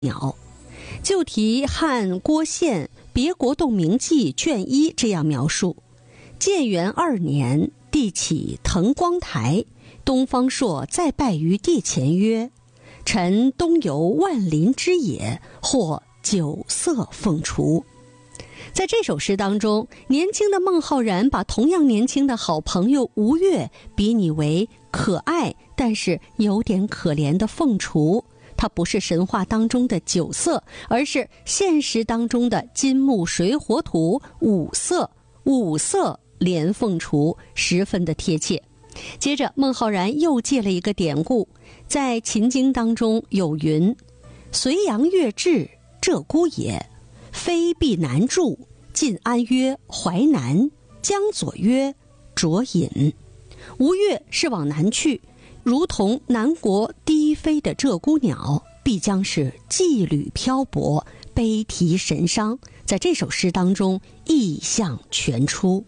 鸟。就题汉郭宪《别国洞明记》卷1这样描述：建元2年，帝起腾光台，东方朔再拜于帝前曰：臣东游万林之野，或酒色凤雏。在这首诗当中，年轻的孟浩然把同样年轻的好朋友吴越比拟为可爱但是有点可怜的凤雏。它不是神话当中的酒色，而是现实当中的金木水火土五色连凤雏，十分的贴切。接着孟浩然又借了一个典故，在秦经当中有云：隋阳月至，鹧鸪也，非必南住，晋安曰淮南，江左曰卓隐。吴越是往南去，如同南国低飞的鹧鸪鸟，必将是羁旅漂泊，悲啼神伤。在这首诗当中意象全出。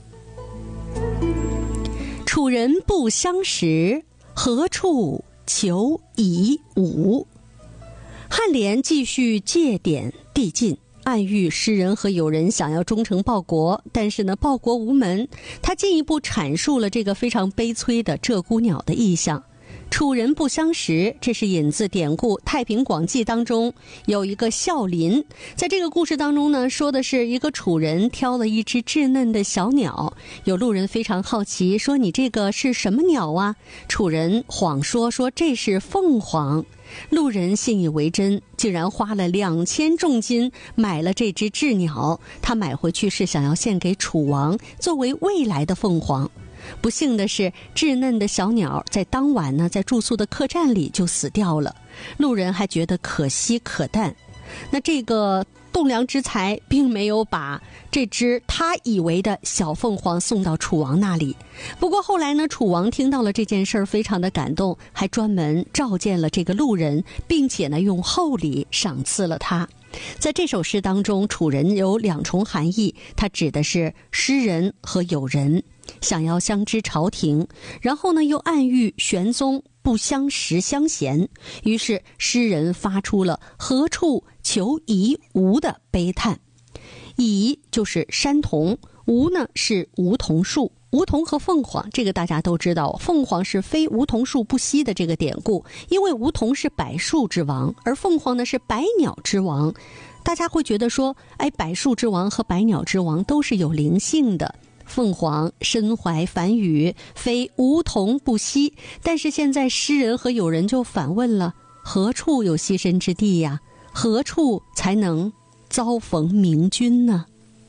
楚人不相识，何处求夷吾？颔联继续借典递进，暗喻诗人和友人想要忠诚报国，但是呢报国无门。他进一步阐述了这个非常悲催的鹧鸪鸟的意象。楚人不相识，这是引自典故《太平广记》当中有一个孝林。在这个故事当中呢，说的是一个楚人挑了一只稚嫩的小鸟，有路人非常好奇，说你这个是什么鸟啊？楚人谎说这是凤凰。路人信以为真，竟然花了2000重金买了这只稚鸟。他买回去是想要献给楚王，作为未来的凤凰。不幸的是，稚嫩的小鸟在当晚呢，在住宿的客栈里就死掉了。路人还觉得可惜可淡。那这个栋梁之才并没有把这只他以为的小凤凰送到楚王那里。不过后来呢，楚王听到了这件事儿，非常的感动，还专门召见了这个路人，并且呢用厚礼赏赐了他。在这首诗当中，楚人有2重含义，它指的是诗人和友人想要相知朝廷，然后呢又暗喻玄宗不相识相嫌，于是诗人发出了何处求夷吾的悲叹。夷就是山桐，吾呢是梧桐树。梧桐和凤凰，这个大家都知道，凤凰是非梧桐树不栖的这个典故，因为梧桐是百树之王，而凤凰呢是百鸟之王。大家会觉得说，百树之王和百鸟之王都是有灵性的。凤凰身怀繁羽，非梧桐不栖。但是现在诗人和友人就反问了，何处有栖身之地呀？何处才能遭逢明君呢？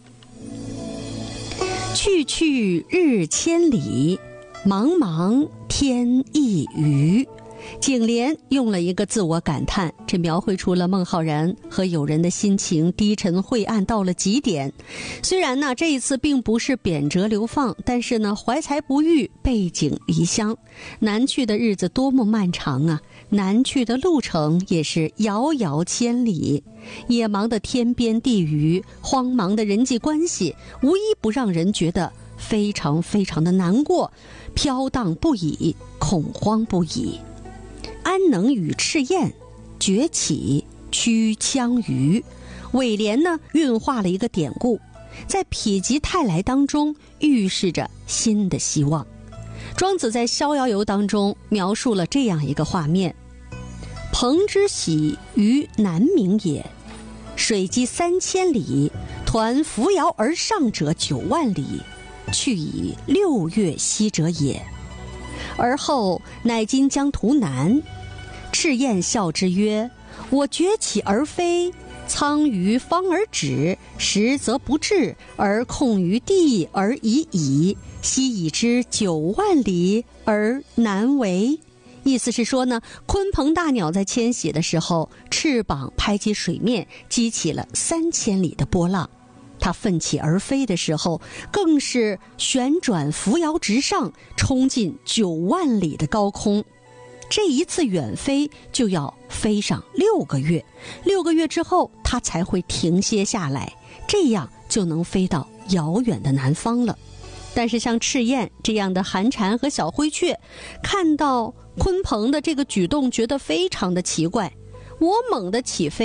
去去日千里，茫茫天一隅。颈联用了一个自我感叹，这描绘出了孟浩然和友人的心情低沉晦暗到了极点。虽然呢这一次并不是贬谪流放，但是呢怀才不遇，背井离乡，南去的日子多么漫长啊，南去的路程也是遥遥千里。野茫的天边地隅，荒茫的人际关系，无一不让人觉得非常非常的难过，飘荡不已，恐慌不已。安能与赤焰，崛起驱羌余。尾联呢蕴化了一个典故，在否极泰来当中预示着新的希望。庄子在《逍遥游》当中描述了这样一个画面：朋之喜于南冥也，水击3000里，抟扶摇而上者9万里，去以6月息者也。而后乃今将图南。赤焰笑之曰：我崛起而飞，苍于方而止，实则不至，而控于地而已矣，昔已之9万里而难为。意思是说呢，鲲鹏大鸟在迁徙的时候，翅膀拍击水面，激起了3000里的波浪。它奋起而飞的时候，更是旋转扶摇直上，冲进9万里的高空。这一次远飞就要飞上6个月，6个月之后它才会停歇下来，这样就能飞到遥远的南方了。但是像赤焰这样的寒蝉和小灰雀，看到鲲鹏的这个举动，觉得非常的奇怪。 我猛地起飞，